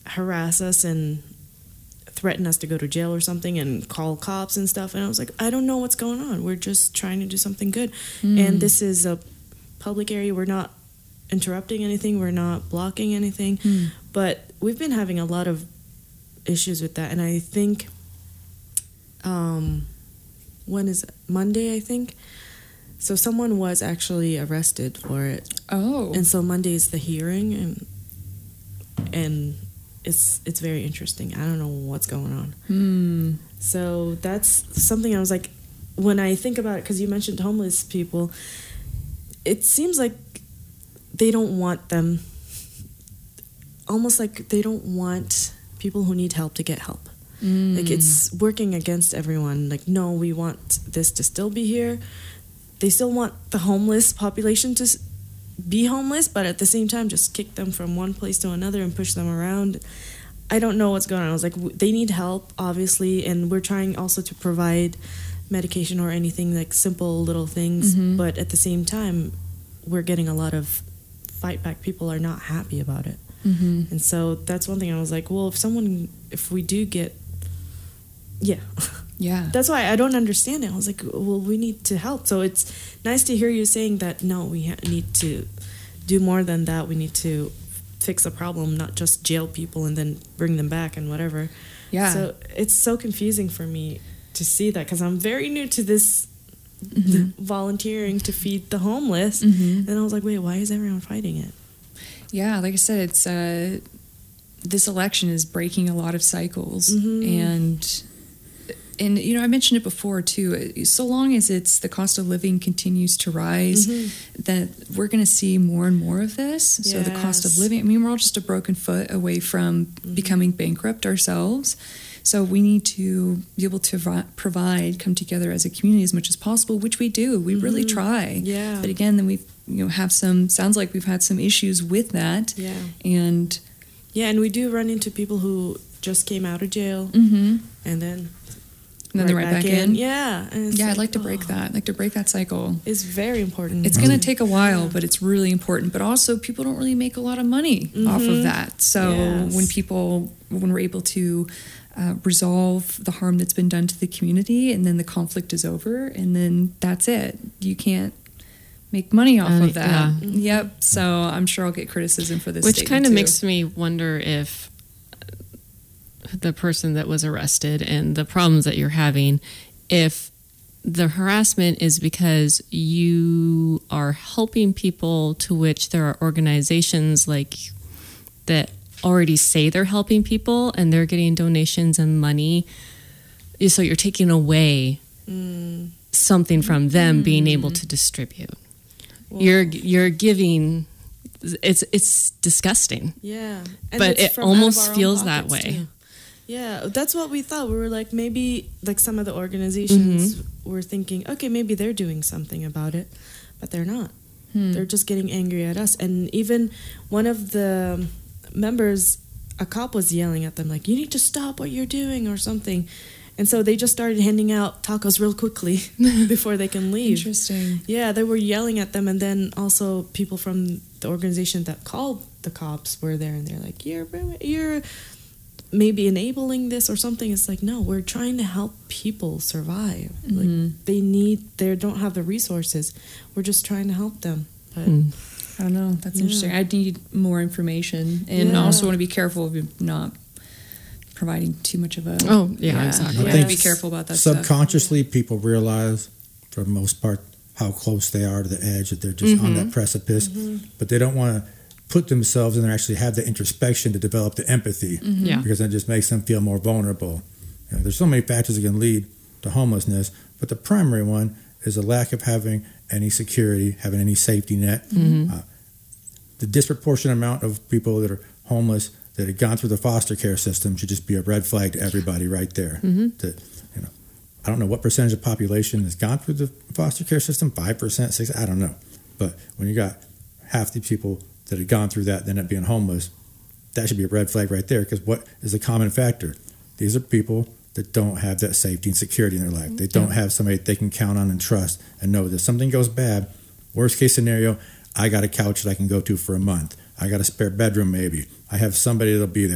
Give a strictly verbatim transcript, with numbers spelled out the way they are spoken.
harass us and threaten us to go to jail or something and call cops and stuff. And I was like, I don't know what's going on. We're just trying to do something good. Mm. And this is a public area. We're not interrupting anything. We're not blocking anything. Mm. But we've been having a lot of issues with that. And I think, um, when is it? Monday, I think. So someone was actually arrested for it. Oh. And so Monday is the hearing, and and it's it's very interesting. I don't know what's going on. Hmm. So that's something I was like, when I think about it, because you mentioned homeless people, it seems like they don't want them, almost like they don't want people who need help to get help. Mm. Like it's working against everyone. Like, no, we want this to still be here. They still want the homeless population to be homeless, but at the same time, just kick them from one place to another and push them around. I don't know what's going on. I was like, they need help, obviously, and we're trying also to provide medication or anything, like simple little things. Mm-hmm. But at the same time, we're getting a lot of fight back. People are not happy about it. Mm-hmm. And so that's one thing I was like, well, if someone, if we do get, yeah. Yeah. That's why I don't understand it. I was like, well, we need to help. So it's nice to hear you saying that, no, we ha- need to do more than that. We need to fix a problem, not just jail people and then bring them back and whatever. Yeah. So it's so confusing for me to see that, because I'm very new to this mm-hmm. volunteering to feed the homeless. Mm-hmm. And I was like, wait, why is everyone fighting it? Yeah, like I said, it's uh, this election is breaking a lot of cycles. Mm-hmm. And... And, you know, I mentioned it before, too. So long as it's the cost of living continues to rise, mm-hmm. that we're going to see more and more of this. Yes. So the cost of living, I mean, we're all just a broken foot away from mm-hmm. becoming bankrupt ourselves. So we need to be able to vi- provide, come together as a community as much as possible, which we do. We mm-hmm. really try. Yeah. But again, then we you know have some, sounds like we've had some issues with that. Yeah. And yeah, and we do run into people who just came out of jail mm-hmm. and then... And then right they're right back, back in. in. Yeah. Yeah, like, I'd like to break oh, that. I'd like to break that cycle. It's very important. It's going to take a while, yeah. but it's really important. But also, people don't really make a lot of money mm-hmm. off of that. So yes. when people, when we're able to uh, resolve the harm that's been done to the community, and then the conflict is over, and then that's it. You can't make money off uh, of that. Yeah. Mm-hmm. Yep. So I'm sure I'll get criticism for this, which kind of too. makes me wonder if the person that was arrested and the problems that you're having, if the harassment is because you are helping people, to which there are organizations like that already say they're helping people and they're getting donations and money, so you're taking away mm. something from them mm. being able to distribute. Well, you're you're giving. It's it's disgusting. Yeah, and but it almost feels that way. Too. Yeah, that's what we thought. We were like, maybe like some of the organizations mm-hmm. were thinking, okay, maybe they're doing something about it, but they're not. Hmm. They're just getting angry at us. And even one of the members, a cop was yelling at them like, you need to stop what you're doing or something. And so they just started handing out tacos real quickly before they can leave. Interesting. Yeah, they were yelling at them. And then also people from the organization that called the cops were there, and they're like, you're you're... maybe enabling this or something. It's like, no, we're trying to help people survive. Mm-hmm. Like they need, they don't have the resources. We're just trying to help them. But mm. I don't know. That's yeah. interesting. I need more information, and yeah. I also want to be careful of not providing too much of a. Oh yeah, yeah. exactly. I think be careful about that. Subconsciously, stuff. people realize, for the most part, how close they are to the edge, that they're just mm-hmm. on that precipice, mm-hmm. but they don't want to put themselves in there, actually have the introspection to develop the empathy, mm-hmm. yeah. because that just makes them feel more vulnerable. You know, there's so many factors that can lead to homelessness, but the primary one is a lack of having any security, having any safety net. Mm-hmm. Uh, the disproportionate amount of people that are homeless that have gone through the foster care system should just be a red flag to everybody right there. Mm-hmm. To, you know, I don't know what percentage of the population has gone through the foster care system, five percent, six percent, I don't know. But when you got half the people that had gone through that, then up being homeless, that should be a red flag right there, because what is a common factor? These are people that don't have that safety and security in their life. They don't have somebody that they can count on and trust and know that if something goes bad, worst case scenario, I got a couch that I can go to for a month. I got a spare bedroom maybe. I have somebody that'll be there.